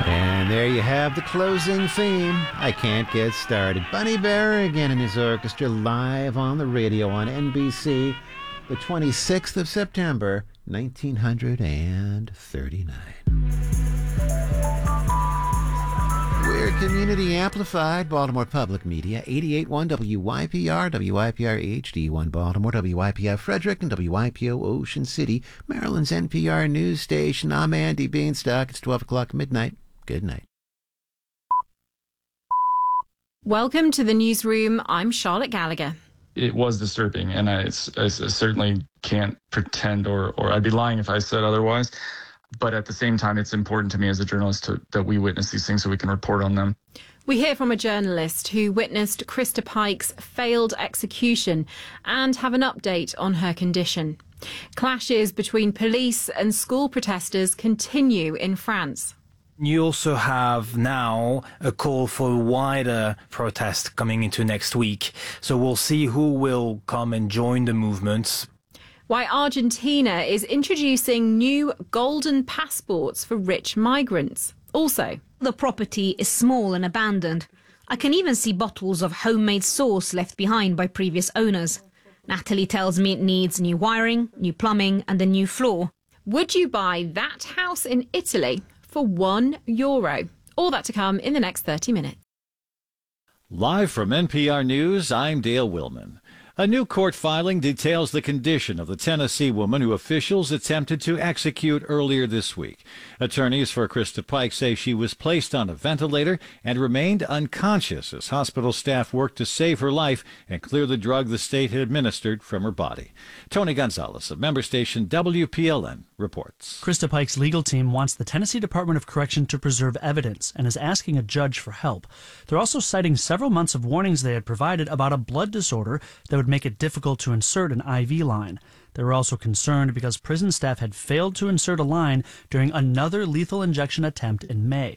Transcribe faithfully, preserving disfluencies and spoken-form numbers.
And there you have the closing theme. I Can't Get Started. Bunny Berrigan and his orchestra live on the radio on N B C the twenty-sixth of September, nineteen thirty-nine. We're Community Amplified, Baltimore Public Media, eighty-eight point one W Y P R, W Y P R H D one Baltimore, W Y P R Frederick, and W Y P O Ocean City, Maryland's N P R news station. I'm Andy Beanstalk. It's twelve o'clock midnight. Good night. Welcome to the newsroom. I'm Charlotte Gallagher. It was disturbing, and I, I certainly can't pretend, or, or I'd be lying if I said otherwise. But at the same time, it's important to me as a journalist to, that we witness these things so we can report on them. We hear from a journalist who witnessed Krista Pike's failed execution and have an update on her condition. Clashes between police and school protesters continue in France. You also have now a call for a wider protest coming into next week. So we'll see who will come and join the movements. Why Argentina is introducing new golden passports for rich migrants. Also, the property is small and abandoned. I can even see bottles of homemade sauce left behind by previous owners. Natalie tells me it needs new wiring, new plumbing and a new floor. Would you buy that house in Italy for one euro? All that to come in the next thirty minutes. Live from N P R News, I'm Dale Willman. A new court filing details the condition of the Tennessee woman who officials attempted to execute earlier this week. Attorneys for Krista Pike say she was placed on a ventilator and remained unconscious as hospital staff worked to save her life and clear the drug the state had administered from her body. Tony Gonzalez of member station W P L N reports. Krista Pike's legal team wants the Tennessee Department of Correction to preserve evidence and is asking a judge for help. They're also citing several months of warnings they had provided about a blood disorder that would make it difficult to insert an I V line. They were also concerned because prison staff had failed to insert a line during another lethal injection attempt in May.